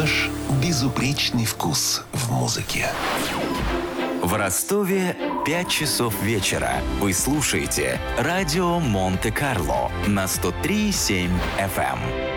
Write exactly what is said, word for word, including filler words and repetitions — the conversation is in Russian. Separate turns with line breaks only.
ваш безупречный вкус в музыке.
В Ростове пять часов вечера. Вы слушаете радио Монте-Карло на сто три и семь эф эм.